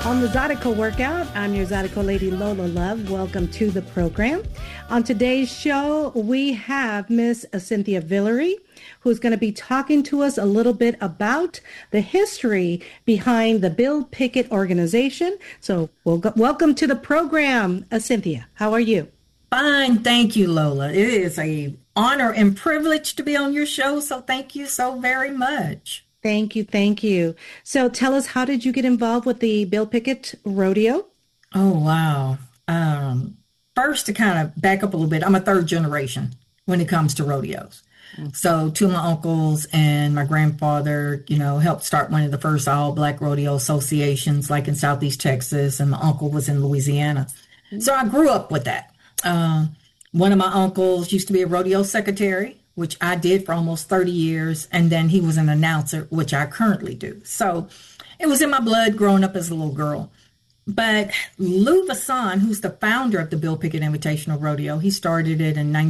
On the Zydeco Workout, I'm your Zydeco lady, Lola Love. Welcome to the program. On today's show, we have Miss Cynthia Villery, who's going to be talking to us a little bit about the history behind the Bill Pickett organization. So welcome to the program, Cynthia. How are you? Fine. Thank you, Lola. It is an honor and privilege to be on your show. So thank you so very much. Thank you. Thank you. So tell us, how did you get involved with the Bill Pickett Rodeo? Oh, wow. First, to kind of back up a little bit, I'm a third generation when it comes to rodeos. So two of my uncles and my grandfather, helped start one of the first all black rodeo associations like in Southeast Texas. And my uncle was in Louisiana. So I grew up with that. One of my uncles used to be a rodeo secretary, which I did for almost 30 years. And then he was an announcer, which I currently do. So it was in my blood growing up as a little girl. But Lou Vasson, who's the founder of the Bill Pickett Invitational Rodeo, he started it in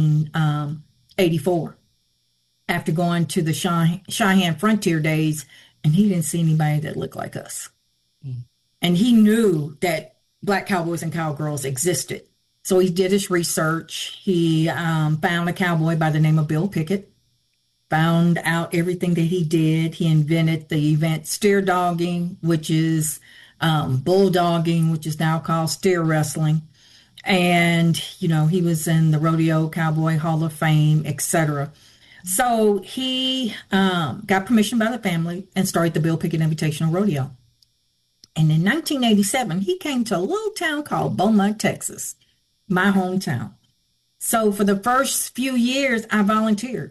1984 after going to the Cheyenne Frontier days, and he didn't see anybody that looked like us. And he knew that black cowboys and cowgirls existed. So he did his research. He found a cowboy by the name of Bill Pickett, found out everything that he did. He invented the event steer dogging, which is bulldogging, which is now called steer wrestling. And, he was in the Rodeo Cowboy Hall of Fame, etc. So he got permission by the family and started the Bill Pickett Invitational Rodeo. And in 1987, he came to a little town called Beaumont, Texas, my hometown. So for the first few years, I volunteered,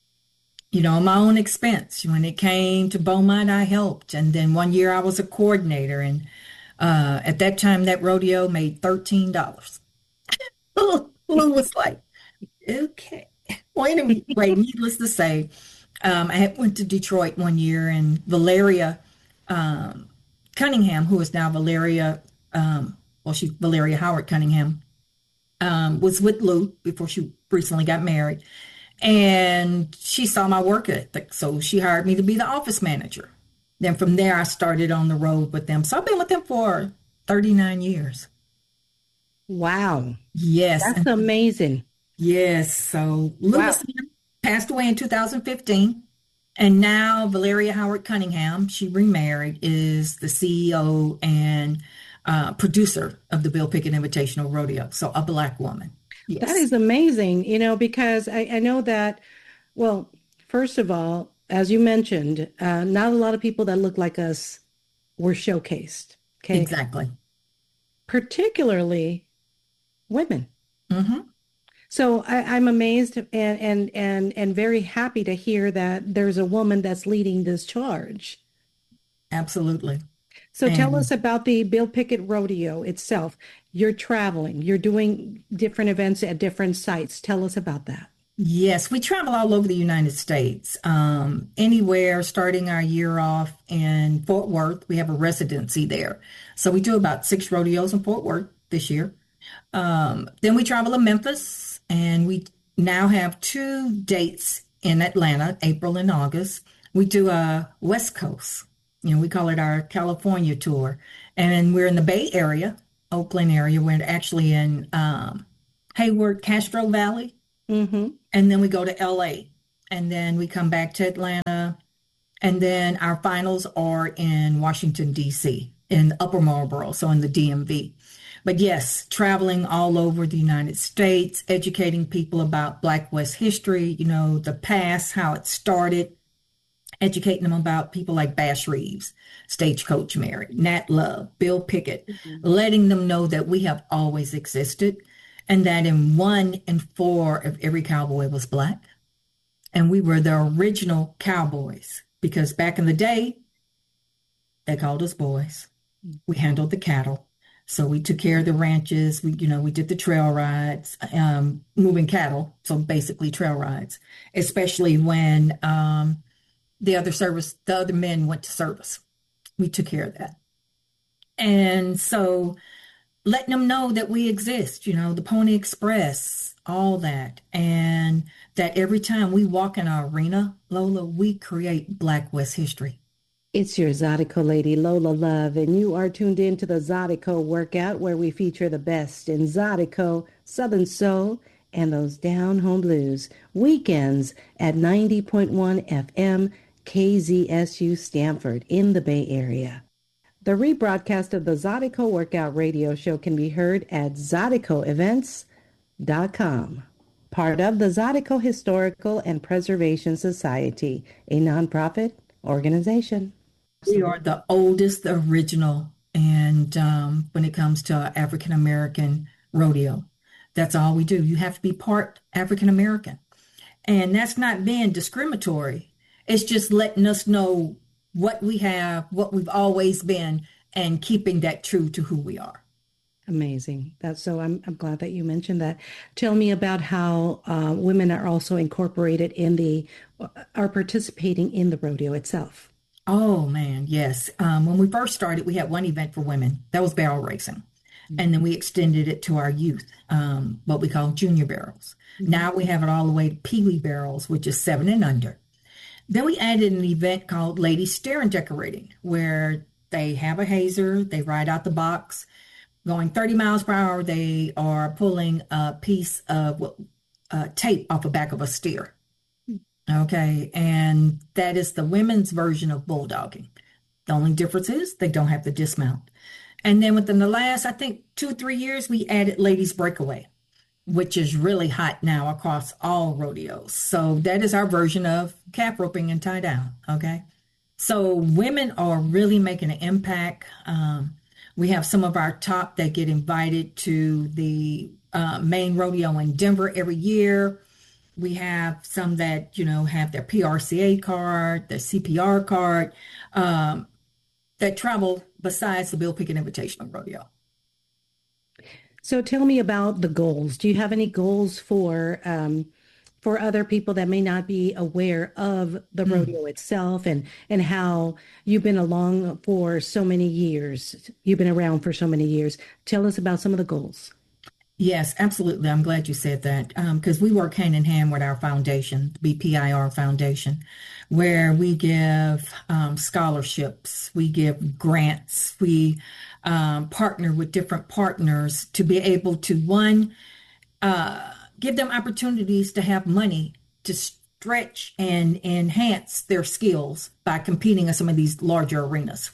on my own expense. When it came to Beaumont, I helped. And then one year I was a coordinator. And at that time, that rodeo made $13. Lou was like, okay. Well, anyway, needless to say, I went to Detroit one year, and Valeria Cunningham, who is now Valeria Howard Cunningham, was with Lou before she recently got married. And she saw my work ethic, so she hired me to be the office manager. Then from there, I started on the road with them. So I've been with them for 39 years. Wow. Yes. That's amazing. Yes. So Lou passed away in 2015. And now Valeria Howard Cunningham, she remarried, is the CEO and producer of the Bill Pickett Invitational Rodeo. So a black woman. Yes. That is amazing, because I know that, well, first of all, as you mentioned, not a lot of people that look like us were showcased. Okay. Exactly. Particularly women. Mm-hmm. So I'm amazed and very happy to hear that there's a woman that's leading this charge. Absolutely. So tell us about the Bill Pickett Rodeo itself. You're traveling, you're doing different events at different sites. Tell us about that. Yes, we travel all over the United States, anywhere, starting our year off in Fort Worth. We have a residency there. So we do about 6 rodeos in Fort Worth this year. Then we travel to Memphis, and we now have 2 dates in Atlanta, April and August. We do a West Coast. We call it our California tour. And we're in the Bay Area, Oakland area. We're actually in Hayward, Castro Valley. Mm-hmm. And then we go to LA. And then we come back to Atlanta. And then our finals are in Washington, D.C., in Upper Marlboro, so in the DMV. But yes, traveling all over the United States, educating people about Black West history, the past, how it started. Educating them about people like Bash Reeves, Stagecoach Mary, Nat Love, Bill Pickett, letting them know that we have always existed and that in 1 in 4 of every cowboy was Black. And we were the original cowboys because back in the day, they called us boys. We handled the cattle. So we took care of the ranches. We did the trail rides, moving cattle. So basically trail rides, especially when the other men went to service. We took care of that. And so letting them know that we exist, the Pony Express, all that. And that every time we walk in our arena, Lola, we create Black West history. It's your Zydeco lady, Lola Love, and you are tuned in to the Zydeco workout where we feature the best in Zydeco, Southern Soul, and those down-home blues. Weekends at 90.1 FM, KZSU Stanford in the Bay Area. The rebroadcast of the Zydeco Workout Radio Show can be heard at ZydecoEvents.com. Part of the Zydeco Historical and Preservation Society, a nonprofit organization. We are the oldest original, and when it comes to African American rodeo, that's all we do. You have to be part African American, and that's not being discriminatory. It's just letting us know what we have, what we've always been, and keeping that true to who we are. Amazing. That's so. I'm glad that you mentioned that. Tell me about how women are also incorporated are participating in the rodeo itself. Oh man, yes. When we first started, we had one event for women. That was barrel racing. Mm-hmm. And then we extended it to our youth, what we call junior barrels. Mm-hmm. Now we have it all the way to peewee barrels, which is 7 and under. Then we added an event called Ladies Stair and Decorating, where they have a hazer, they ride out the box, going 30 miles per hour. They are pulling a piece of tape off the back of a steer. Okay, and that is the women's version of bulldogging. The only difference is they don't have to dismount. And then within the last, I think, 2-3 years, we added Ladies Breakaway, which is really hot now across all rodeos. So that is our version of calf roping and tie down, okay? So women are really making an impact. We have some of our top that get invited to the main rodeo in Denver every year. We have some that, have their PRCA card, their CPR card, that travel besides the Bill Pickett Invitational Rodeo. So tell me about the goals. Do you have any goals for other people that may not be aware of the rodeo itself and how you've been along for so many years? You've been around for so many years. Tell us about some of the goals. Yes, absolutely. I'm glad you said that because we work hand in hand with our foundation, the BPIR Foundation, where we give scholarships, we give grants, we partner with different partners to be able to, one, give them opportunities to have money to stretch and enhance their skills by competing in some of these larger arenas.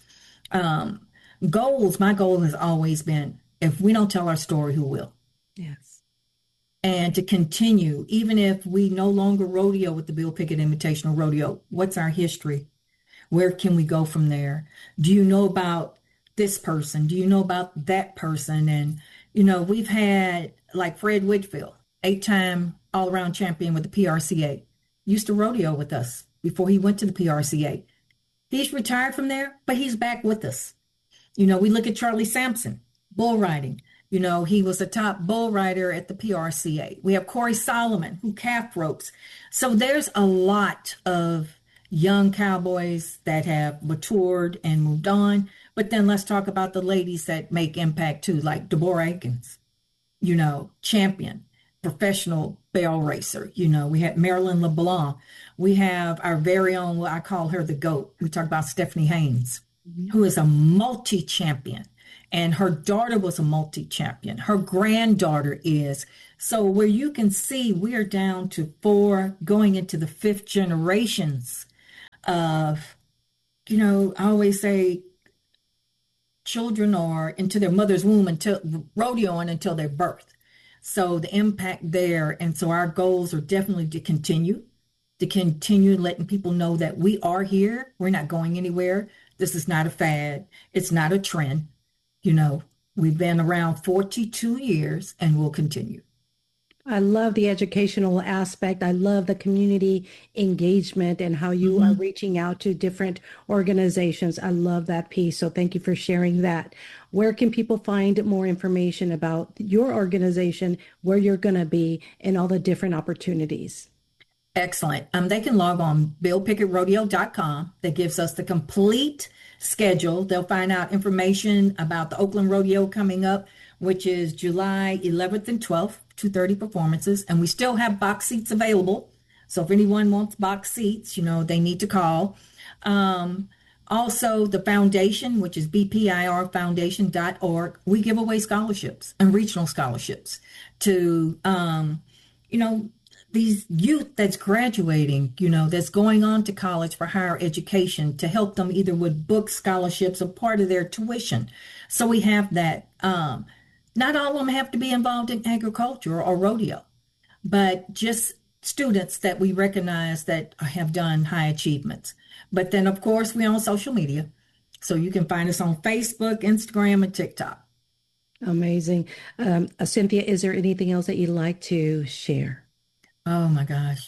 Goals, my goal has always been, if we don't tell our story, who will? Yes. And to continue, even if we no longer rodeo with the Bill Pickett Invitational Rodeo, what's our history? Where can we go from there? Do you know about this person? Do you know about that person? And, we've had like Fred Whitfield, 8-time all-around champion with the PRCA, used to rodeo with us before he went to the PRCA. He's retired from there, but he's back with us. We look at Charlie Sampson, bull riding. He was a top bull rider at the PRCA. We have Corey Solomon, who calf ropes. So there's a lot of young cowboys that have matured and moved on. But then let's talk about the ladies that make impact too, like Deborah Akins, champion, professional barrel racer. We had Marilyn LeBlanc. We have our very own, I call her the GOAT. We talk about Stephanie Haynes, who is a multi-champion. And her daughter was a multi-champion. Her granddaughter is. So where you can see we are down to 4, going into the 5th generations of, I always say children are into their mother's womb until rodeoing until their birth. So the impact there. And so our goals are definitely to continue letting people know that we are here. We're not going anywhere. This is not a fad. It's not a trend. We've been around 42 years and we'll continue. I love the educational aspect. I love the community engagement and how you are reaching out to different organizations. I love that piece. So thank you for sharing that. Where can people find more information about your organization, where you're going to be, and all the different opportunities? Excellent. They can log on BillPickettRodeo.com. That gives us the complete schedule. They'll find out information about the Oakland Rodeo coming up, which is July 11th and 12th, 2:30 performances. And we still have box seats available. So if anyone wants box seats, they need to call. Also, the foundation, which is bpirfoundation.org, we give away scholarships and regional scholarships to, these youth that's graduating, that's going on to college for higher education to help them either with book scholarships or part of their tuition. So we have that. Not all of them have to be involved in agriculture or rodeo, but just students that we recognize that have done high achievements. But then, of course, we're on social media. So you can find us on Facebook, Instagram, and TikTok. Amazing. Cynthia, is there anything else that you'd like to share? Oh, my gosh.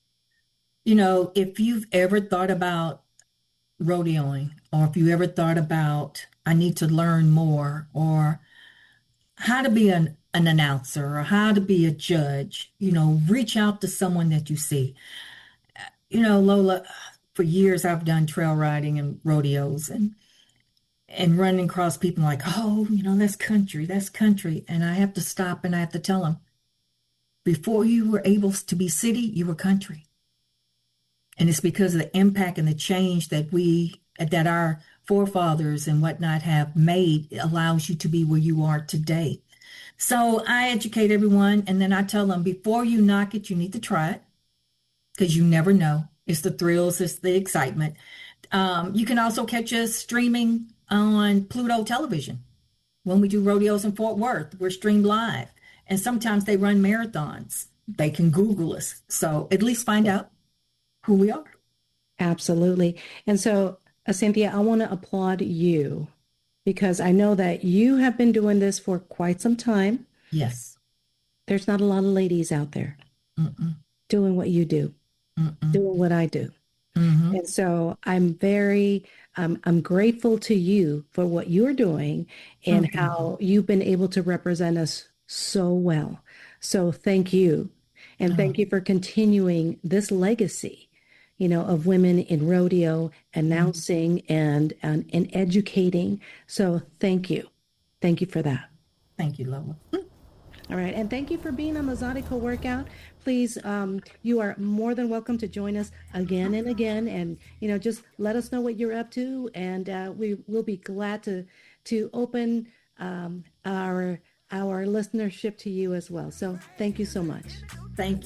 If you've ever thought about rodeoing, or if you ever thought about, I need to learn more, or how to be an announcer, or how to be a judge, reach out to someone that you see. Lola, for years I've done trail riding and rodeos and running across people like, oh, that's country. And I have to stop and I have to tell them, before you were able to be city, you were country. And it's because of the impact and the change that our forefathers and whatnot have made allows you to be where you are today. So I educate everyone, and then I tell them, before you knock it, you need to try it, because you never know. It's the thrills, it's the excitement. You can also catch us streaming on Pluto Television. When we do rodeos in Fort Worth, we're streamed live. And sometimes they run marathons. They can Google us. So at least find out who we are. Absolutely. And so, Cynthia, I want to applaud you, because I know that you have been doing this for quite some time. Yes. There's not a lot of ladies out there doing what you do, doing what I do. Mm-hmm. And so I'm I'm grateful to you for what you're doing and how you've been able to represent us so well. So thank you. And thank you for continuing this legacy, of women in rodeo, announcing and educating. So thank you. Thank you for that. Thank you, Lola. All right. And thank you for being on the Zydeco Workout. Please, you are more than welcome to join us again and again. And, just let us know what you're up to. And we will be glad to open our listenership to you as well. So thank you so much. Thank you.